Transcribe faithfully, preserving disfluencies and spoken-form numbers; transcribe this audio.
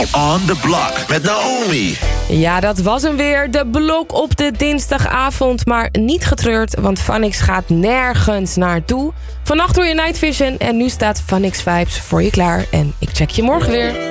On the Block met Naomi. Ja, dat was hem weer. De blok op de dinsdagavond. Maar niet getreurd, want Phonix gaat nergens naartoe. Vannacht doe je Night Vision en nu staat Phonix Vibes voor je klaar. En ik check je morgen weer.